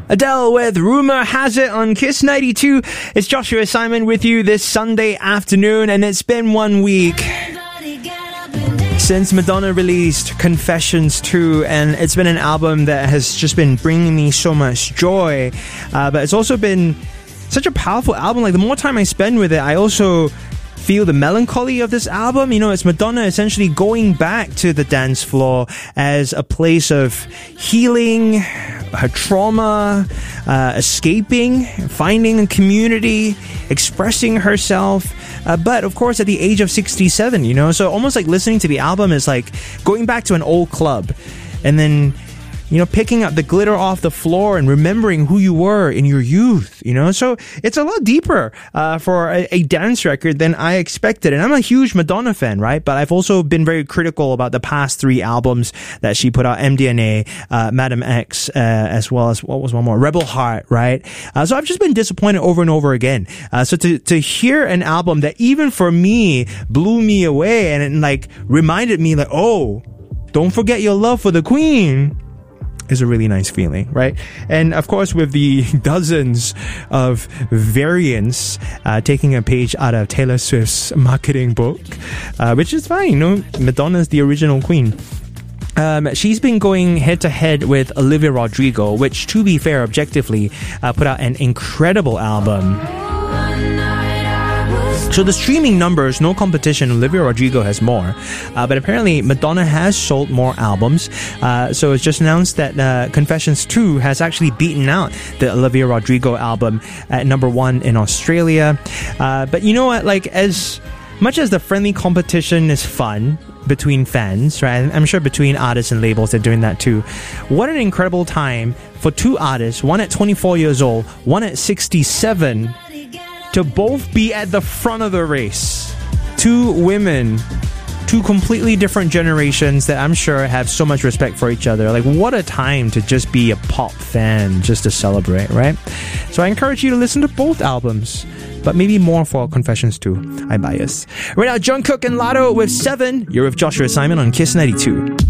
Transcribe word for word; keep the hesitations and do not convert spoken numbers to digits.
Adele with Rumor Has It on Kiss ninety-two. It's Joshua Simon with you this Sunday afternoon, and it's been one week since Madonna released Confessions two, and it's been an album that has just been bringing me so much joy, uh, but it's also been such a powerful album. Like, the more time I spend with it, I also feel the melancholy of this album. You know, it's Madonna essentially going back to the dance floor as a place of healing her trauma, uh, escaping, finding a community, expressing herself. Uh, but of course, at the age of sixty-seven, you know, so almost like listening to the album is like going back to an old club and then, you know, picking up the glitter off the floor and remembering who you were in your youth, you know? So it's a lot deeper uh, for a, a dance record than I expected. And I'm a huge Madonna fan, right? But I've also been very critical about the past three albums that she put out, M D N A, uh, Madam X, uh, as well as, what was one more? Rebel Heart, right? Uh, so I've just been disappointed over and over again. Uh, so to, to hear an album that even for me blew me away and, and like reminded me like, oh, don't forget your love for the Queen, is a really nice feeling, right? And of course, with the dozens of variants, uh, taking a page out of Taylor Swift's marketing book, uh, which is fine, you know, Madonna's the original queen. Um, she's been going head to head with Olivia Rodrigo, which, to be fair, objectively, uh, put out an incredible album. So the streaming numbers, no competition, Olivia Rodrigo has more. Uh, but apparently Madonna has sold more albums. Uh, so it's just announced that uh, Confessions two has actually beaten out the Olivia Rodrigo album at number one in Australia. Uh, but you know what? Like, as much as the friendly competition is fun between fans, right? I'm sure between artists and labels, they're doing that too. What an incredible time for two artists, one at twenty-four years old, one at sixty-seven, to both be at the front of the race. Two women, two completely different generations that I'm sure have so much respect for each other. Like, what a time to just be a pop fan, just to celebrate, right? So I encourage you to listen to both albums, but maybe more for Confessions two. I'm biased. Right now, Jungkook and Latto with Seven. You're with Joshua Simon on Kiss ninety-two.